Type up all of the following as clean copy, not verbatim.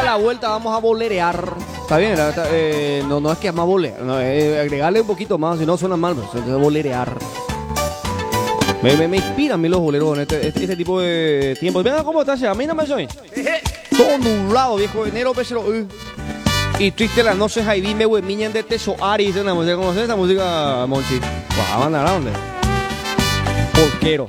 la vuelta vamos a bolerear. Está bien, no es que vamos a bolear, no, agregarle un poquito más, si no suena mal, pues, es bolerear. Me inspiran a mí los boleros en este tipo de tiempo. Mira cómo está, a mí no me soy. Todo nublado, viejo, enero, pero... Y triste las noches, ahí vi me huemiñan de Tesoari, dice una música, ¿conoces esa música, Monchi? Guau, ¿a dónde? Porquero.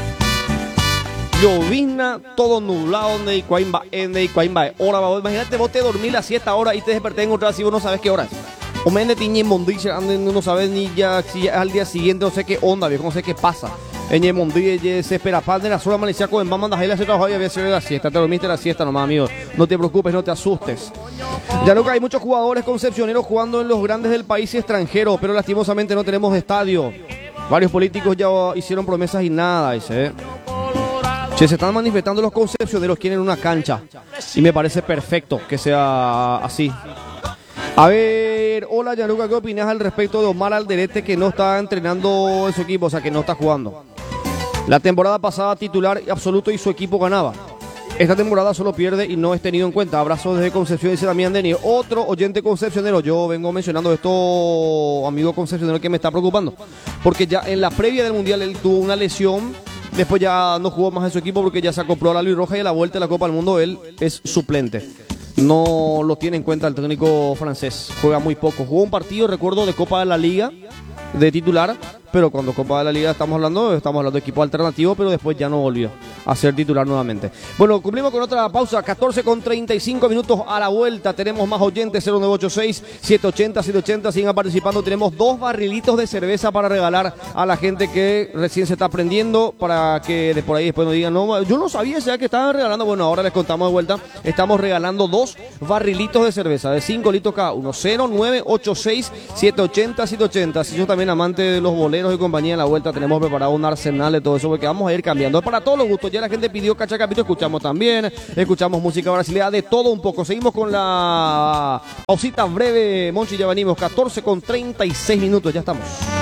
Llovizna, todo nublado, donde y cuaimba, hora, imagínate vos te dormís la siesta ahora y te despertés en otra vez y vos no sabes qué hora es. O me de tiñe mondiche, no sabes ni ya si al día siguiente, no sé qué onda, viejo, no sé qué pasa. En el mondiche se espera pan de la sola amanecía con mamá mandas ahí la trabajo y había sido la siesta, te dormiste la siesta nomás, amigo. No te preocupes, no te asustes. Ya lo que hay muchos jugadores concepcioneros jugando en los grandes del país y extranjero, pero lastimosamente no tenemos estadio. Varios políticos ya hicieron promesas y nada, dice. Se están manifestando los concepcioneros, quieren una cancha. Y me parece perfecto que sea así. A ver, hola Gianluca, ¿qué opinas al respecto de Omar Alderete que no está entrenando en su equipo, o sea que no está jugando? La temporada pasada titular absoluto y su equipo ganaba. Esta temporada solo pierde y no es tenido en cuenta. Abrazos desde Concepción, dice Damián Deni. Otro oyente concepcionero. Yo vengo mencionando esto, amigo concepcionero, que me está preocupando. Porque ya en la previa del Mundial él tuvo una lesión. Después ya no jugó más en su equipo porque ya se acopló a la Luis Roja y a la vuelta de la Copa del Mundo él es suplente. No lo tiene en cuenta el técnico francés. Juega muy poco. Jugó un partido, recuerdo, de Copa de la Liga de titular. Pero cuando Copa de la Liga estamos hablando de equipo alternativo, pero después ya no volvió a ser titular nuevamente. Bueno, cumplimos con otra pausa, 14:35 minutos a la vuelta. Tenemos más oyentes, 0986-780-780, sigan participando. Tenemos 2 barrilitos de cerveza para regalar a la gente que recién se está aprendiendo, para que de por ahí después nos digan, no, yo no sabía ya que estaban regalando. Bueno, ahora les contamos de vuelta. Estamos regalando 2 barrilitos de cerveza de 5 litros cada uno, 0986-780-780. Si yo también amante de los boleros y compañía, en la vuelta tenemos preparado un arsenal de todo eso porque vamos a ir cambiando. Es para todos los gustos. Ya la gente pidió cachacapito, escuchamos también, escuchamos música brasileña, de todo un poco. Seguimos con la pausita breve, Monchi, ya venimos, 14:36 minutos, ya estamos.